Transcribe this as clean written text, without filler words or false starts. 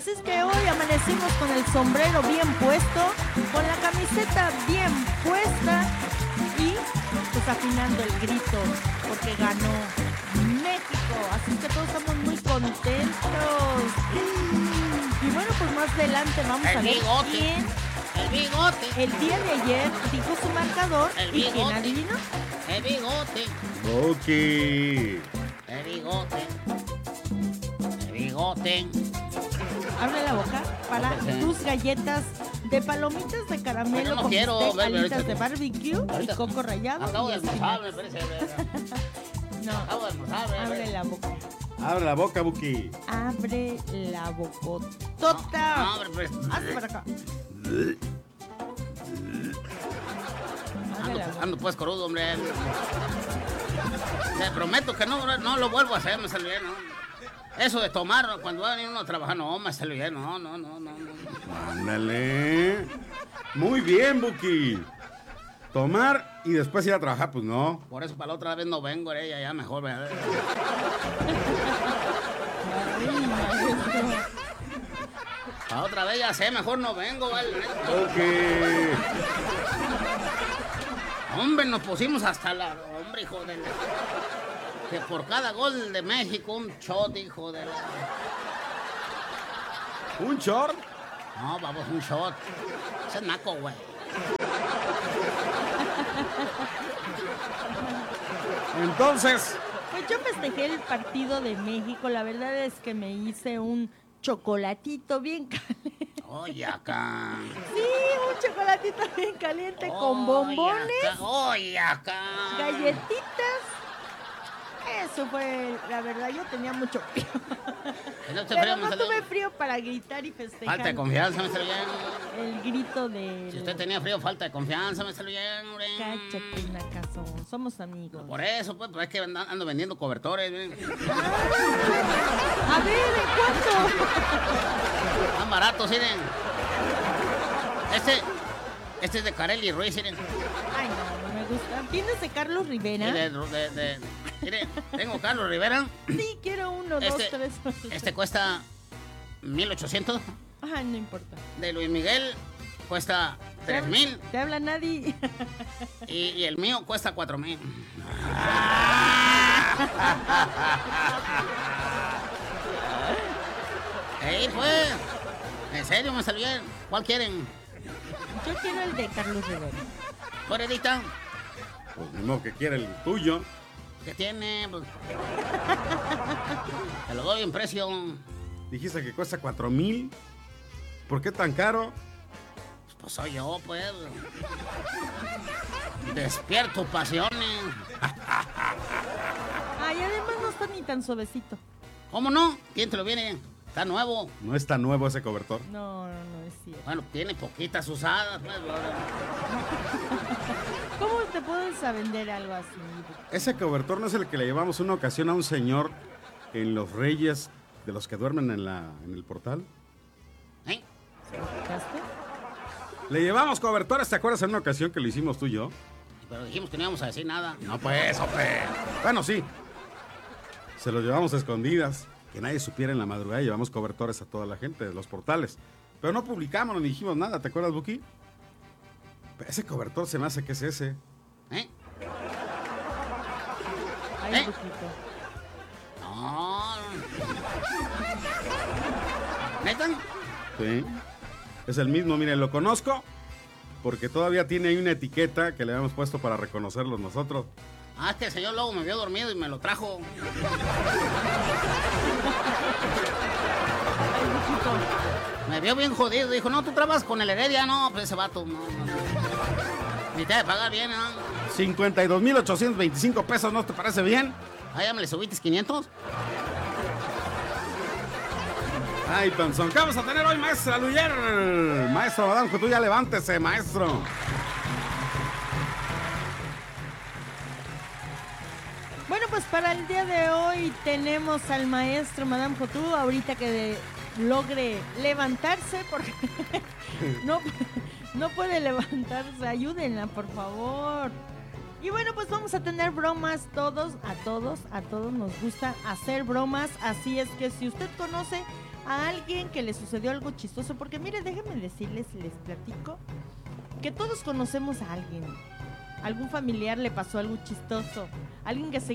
Así es que hoy amanecimos con el sombrero bien puesto, con la camiseta bien puesta y pues afinando el grito porque ganó México. Así es que todos estamos muy contentos. Y bueno, pues más adelante vamos a ver quién. El bigote. El día de ayer dijo su marcador. ¿Y quién adivinó? El bigote. Buki. El bigote. El bigote. Abre la boca para tus galletas de palomitas de caramelo no con quiero bistec, ver, alitas ahorita. de barbecue Ahorita. y coco rallado. Acabo y de almorzar, me espinacas. parece. No, Acabo de almorzar, abre la boca. Abre la boca, Buki. Abre la bocotota. No, hombre, pues. Hazte para acá. Abre la boca. Ando pues crudo, hombre. Te prometo que no lo vuelvo a hacer, me salió bien, ¿no? Eso de tomar cuando va a venir uno a trabajar, no, me salió bien, no. Ándale. Muy bien, Buki. Tomar y después ir a trabajar, pues no. Por eso para la otra vez no vengo, ya mejor, ¿verdad? Ay, maestro. Para otra vez ya sé, mejor no vengo, ¿vale? Ok. Hombre, nos pusimos hasta la... Hombre, hijo de la... Que por cada gol de México, un shot, hijo de la... ¿Un short? No, vamos, un shot. Ese es naco, güey. Entonces, Pues yo festejé el partido de México. La verdad es que me hice un chocolatito bien caliente. Oye, acá. Sí, un chocolatito bien caliente con bombones, Oye, acá. galletitas. Eso fue, la verdad, yo tenía mucho frío. No te Pero frío, me no salió. tuve frío para gritar y festejar. Falta de confianza, me salió bien. El grito de... Si usted tenía frío, falta de confianza, me salió bien, hombre. Cállate, Nacazo. Somos amigos. Por eso, pues es que ando vendiendo cobertores, ¿ven? A ver, ¿de cuánto? Tan baratos, miren. Este es de Carelli Ruiz, miren. Ay, no me gusta. ¿Tienes de Carlos Rivera? Mire, tengo Carlos Rivera. Sí, quiero uno, dos, tres. Este cuesta 1,800. Ay, no importa. De Luis Miguel cuesta 3,000. ¿Te habla nadie? Y el mío cuesta 4,000. Ey, pues. En serio, me salió bien. ¿Cuál quieren? Yo quiero el de Carlos Rivera. ¿Por Edita? pues no que quiere el tuyo. ¿Qué tiene? Pues, te lo doy en precio. Dijiste que cuesta 4,000. ¿Por qué tan caro? Pues soy yo, pues. Despierto pasiones. Ay, además no está ni tan suavecito. ¿Cómo no? ¿Quién te lo viene? Está nuevo. No es tan nuevo ese cobertor. No es cierto. Bueno, tiene poquitas usadas, pues. ¿Cómo te puedes a vender algo así? Ese cobertor no es el que le llevamos una ocasión a un señor en Los Reyes, de los que duermen en el portal. ¿Eh? ¿Fijaste? Le llevamos cobertores, ¿te acuerdas en una ocasión que lo hicimos tú y yo? Pero dijimos que no íbamos a decir nada. No, pues, hombre. Bueno, sí. Se los llevamos a escondidas, que nadie supiera en la madrugada. Llevamos cobertores a toda la gente de los portales. Pero no publicamos, ni dijimos nada, ¿te acuerdas, Buki? Ese cobertor se me hace que es ese. ¿Eh? Ay, ¿Eh? un poquito. No. ¿Neta? Sí. Es el mismo, miren, lo conozco porque todavía tiene ahí una etiqueta que le habíamos puesto para reconocerlos nosotros. Ah, es que el señor luego me vio dormido y me lo trajo. Ay, poquito. Me vio bien jodido. Dijo, no, tú trabajas con el Heredia. No, pues ese vato, no. Ni te ha de pagar bien, ¿no? 52,825 pesos, ¿no te parece bien? Ah, ya me le subiste 500. Ay, panzón, ¿qué vamos a tener hoy, maestra Luyer? Maestro Badanjo, tú ya levántese, maestro. Bueno, pues para el día de hoy tenemos al maestro Madame Cotú, ahorita que logre levantarse, porque no puede levantarse, ayúdenla, por favor. Y bueno, pues vamos a tener bromas a todos nos gusta hacer bromas, así es que si usted conoce a alguien que le sucedió algo chistoso, porque mire, déjenme decirles, les platico, que todos conocemos a alguien. Algún familiar le pasó algo chistoso, alguien que se